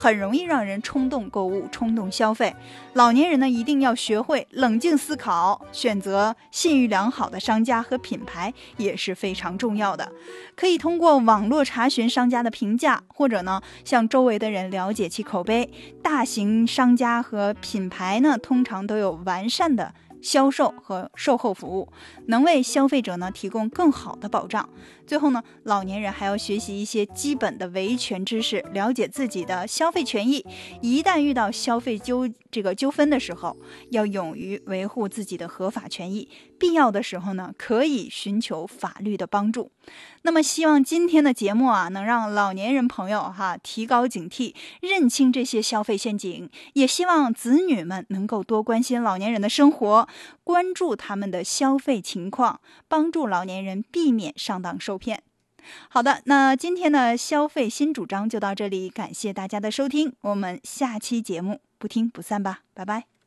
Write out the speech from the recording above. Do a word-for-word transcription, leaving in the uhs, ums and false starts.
很容易让人冲动购物、冲动消费。老年人呢，一定要学会冷静思考，选择信誉良好的商家和品牌也是非常重要的。可以通过网络查询商家的评价，或者呢向周围的人了解其口碑。大型商家和品牌呢，通常都有完善的销售和售后服务，能为消费者呢提供更好的保障。最后呢，老年人还要学习一些基本的维权知识，了解自己的消费权益。一旦遇到消费纠这个纠纷的时候，要勇于维护自己的合法权益，必要的时候呢，可以寻求法律的帮助。那么希望今天的节目啊，能让老年人朋友哈提高警惕，认清这些消费陷阱。也希望子女们能够多关心老年人的生活，关注他们的消费情况，帮助老年人避免上当受骗。好的，那今天的消费新主张就到这里，感谢大家的收听，我们下期节目不听不散吧，拜拜。